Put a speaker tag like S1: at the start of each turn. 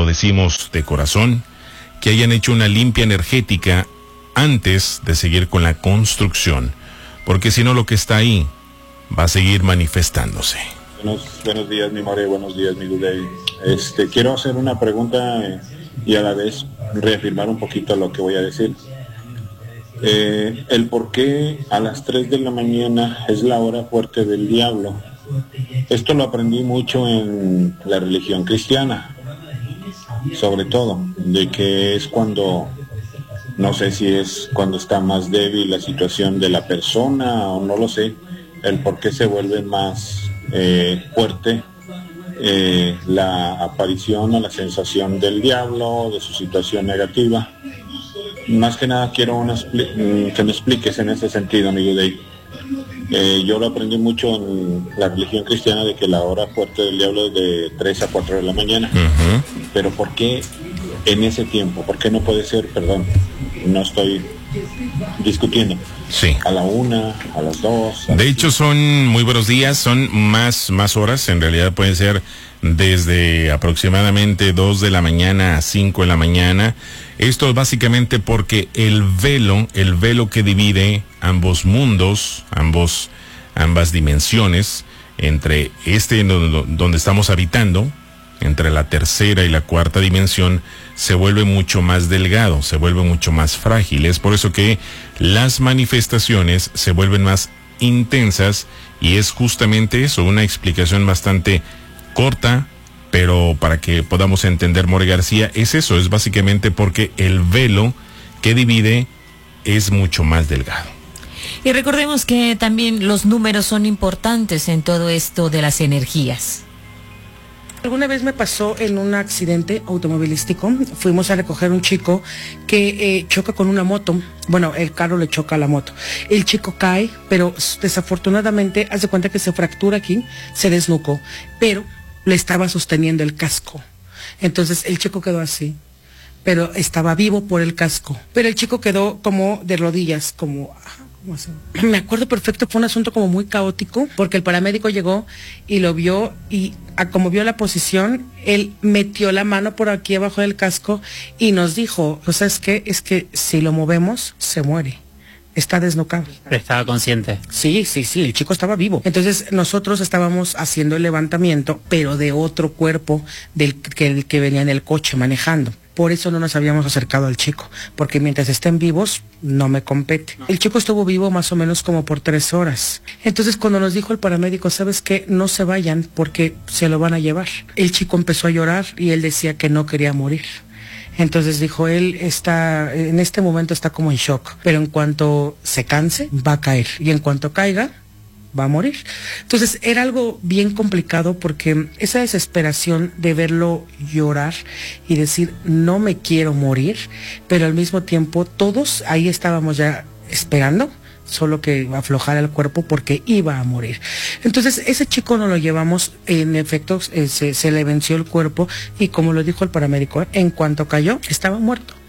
S1: lo decimos de corazón, que hayan hecho una limpia energética antes de seguir con la construcción, porque si no lo que está ahí va a seguir manifestándose.
S2: Buenos días, mi More, buenos días, mi Dudey. Quiero hacer una pregunta y a la vez reafirmar un poquito lo que voy a decir. El por qué a las 3 de la mañana es la hora fuerte del diablo. Esto lo aprendí mucho en la religión cristiana, sobre todo, de que es cuando, no sé si es cuando está más débil la situación de la persona o no lo sé, el por qué se vuelve más fuerte la aparición o la sensación del diablo, de su situación negativa. Más que nada quiero que me expliques en ese sentido, amigo Dave. Yo lo aprendí mucho en la religión cristiana de que la hora fuerte del diablo es de 3 a 4 de la mañana. Pero ¿por qué en ese tiempo? ¿Por qué no puede ser, perdón, no estoy discutiendo?
S1: Sí.
S2: A la 1, a las 2.
S1: De hecho son muy buenos días, son más horas, en realidad pueden ser desde aproximadamente 2 de la mañana a 5 de la mañana. Esto es básicamente porque el velo que divide ambos mundos, ambas dimensiones, entre donde estamos habitando, entre la tercera y la cuarta dimensión, se vuelve mucho más delgado, se vuelve mucho más frágil. Es por eso que las manifestaciones se vuelven más intensas y es justamente eso, una explicación bastante corta, pero para que podamos entender, More García, es eso, es básicamente porque el velo que divide es mucho más delgado.
S3: Y recordemos que también los números son importantes en todo esto de las energías.
S4: Alguna vez me pasó en un accidente automovilístico, fuimos a recoger un chico que choca con una moto, bueno, el carro le choca a la moto, el chico cae, pero desafortunadamente, haz de cuenta que se fractura aquí, se desnucó, pero le estaba sosteniendo el casco, entonces el chico quedó así, pero estaba vivo por el casco, pero el chico quedó como de rodillas, como... Me acuerdo perfecto, fue un asunto como muy caótico, porque el paramédico llegó y lo vio y como vio la posición, él metió la mano por aquí abajo del casco y nos dijo, o sea, es que si lo movemos, se muere. Está desnucado.
S5: Pero estaba consciente.
S4: Sí, el chico estaba vivo. Entonces nosotros estábamos haciendo el levantamiento, pero de otro cuerpo del que venía en el coche manejando. Por eso no nos habíamos acercado al chico, porque mientras estén vivos, no me compete. El chico estuvo vivo más o menos como por 3 horas. Entonces cuando nos dijo el paramédico, ¿sabes qué? No se vayan porque se lo van a llevar. El chico empezó a llorar y él decía que no quería morir. Entonces dijo, él en este momento está como en shock, pero en cuanto se canse, va a caer. Y en cuanto caiga, va a morir. Entonces era algo bien complicado porque esa desesperación de verlo llorar y decir no me quiero morir, pero al mismo tiempo todos ahí estábamos ya esperando solo que aflojara el cuerpo porque iba a morir. Entonces ese chico no lo llevamos, en efecto se le venció el cuerpo y como lo dijo el paramédico, en cuanto cayó estaba muerto.